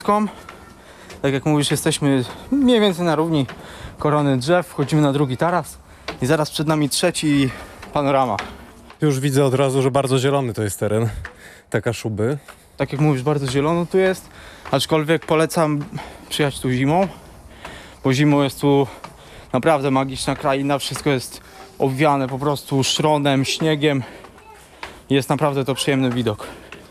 Tak jak mówisz, jesteśmy mniej więcej na równi korony drzew, wchodzimy na drugi taras i zaraz przed nami trzeci panorama. Już widzę od razu, że bardzo zielony to jest teren, te Kaszuby. Tak jak mówisz, bardzo zielono tu jest, aczkolwiek polecam przyjechać tu zimą, bo zimą jest tu naprawdę magiczna kraina, wszystko jest obwiane po prostu szronem, śniegiem. Jest naprawdę to przyjemny widok.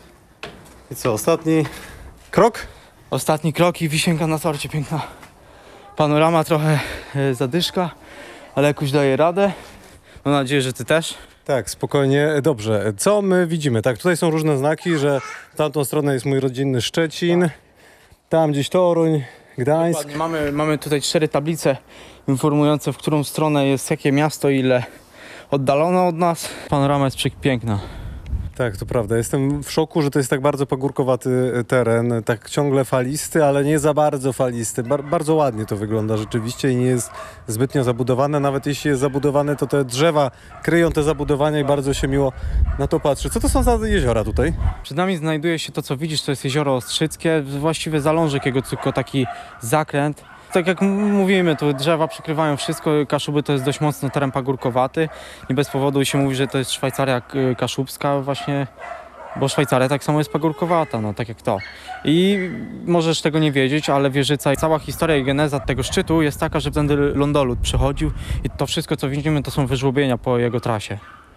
I co, ostatni krok? Ostatni krok i wisienka na torcie, piękna panorama, trochę zadyszka, ale jakoś daje radę. Mam nadzieję, że ty też. Tak, spokojnie. Dobrze, co my widzimy? Tak, tutaj są różne znaki, że w tamtą stronę jest mój rodzinny Szczecin, tam gdzieś Toruń, Gdańsk. Dokładnie. Mamy tutaj 4 tablice informujące, w którą stronę jest jakie miasto, ile oddalone od nas. Panorama jest piękna. Tak, to prawda. Jestem w szoku, że to jest tak bardzo pagórkowaty teren, tak ciągle falisty, ale nie za bardzo falisty. Bardzo ładnie to wygląda rzeczywiście i nie jest zbytnio zabudowane. Nawet jeśli jest zabudowane, to te drzewa kryją te zabudowania i bardzo się miło na to patrzy. Co to są za jeziora tutaj? Przed nami znajduje się to, co widzisz, to jest jezioro Ostrzyckie, właściwie zalążek jego, tylko taki zakręt. Tak jak mówimy, to drzewa przykrywają wszystko, Kaszuby to jest dość mocno teren pagórkowaty. Nie bez powodu się mówi, że to jest Szwajcaria kaszubska właśnie, bo Szwajcaria tak samo jest pagórkowata, no tak jak to. I możesz tego nie wiedzieć, ale Wieżyca, cała historia i geneza tego szczytu jest taka, że tędy lądolud przychodził i to wszystko, co widzimy, to są wyżłobienia po jego trasie.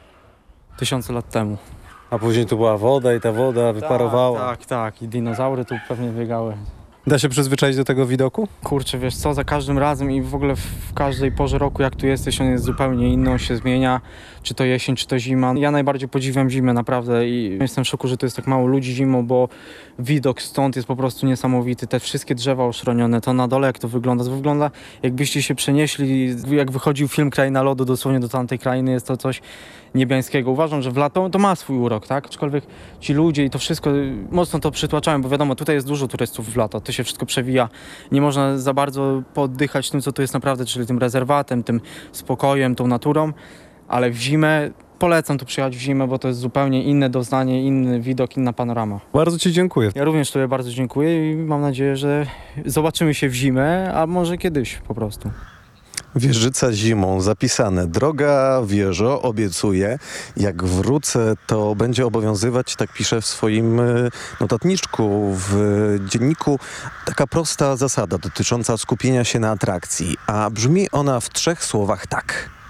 1000 lat temu. A później tu była woda i ta woda wyparowała. Tak. I dinozaury tu pewnie biegały. Da się przyzwyczaić do tego widoku? Kurczę, wiesz co, za każdym razem i w ogóle w każdej porze roku, jak tu jesteś, on jest zupełnie inny, on się zmienia, czy to jesień, czy to zima. Ja najbardziej podziwiam zimę, naprawdę, i jestem w szoku, że tu jest tak mało ludzi zimą, bo widok stąd jest po prostu niesamowity. Te wszystkie drzewa oszronione, to na dole jak to wygląda jakbyście się przenieśli, jak wychodził film Kraina Lodu dosłownie do tamtej krainy, jest to coś niebiańskiego. Uważam, że w lato to ma swój urok, tak? Aczkolwiek ci ludzie i to wszystko mocno to przytłaczają, bo wiadomo, tutaj jest dużo turystów w lato, to się wszystko przewija. Nie można za bardzo poddychać tym, co tu jest naprawdę, czyli tym rezerwatem, tym spokojem, tą naturą, ale w zimę polecam tu przyjechać w zimę, bo to jest zupełnie inne doznanie, inny widok, inna panorama. Bardzo ci dziękuję. Ja również Tobie bardzo dziękuję i mam nadzieję, że zobaczymy się w zimę, a może kiedyś po prostu. Wieżyca zimą zapisane. Droga wieżo, obiecuję, jak wrócę, to będzie obowiązywać, tak piszę w swoim notatniczku, w dzienniku, taka prosta zasada dotycząca skupienia się na atrakcji, a brzmi ona w 3 słowach tak.